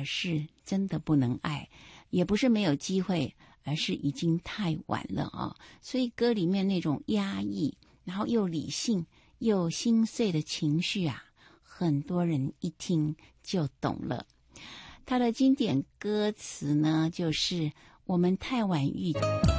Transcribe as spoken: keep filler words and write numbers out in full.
是真的不能爱，也不是没有机会，而是已经太晚了啊。所以歌里面那种压抑，然后又理性又心碎的情绪啊，很多人一听就懂了。他的经典歌词呢，就是我们太晚遇见。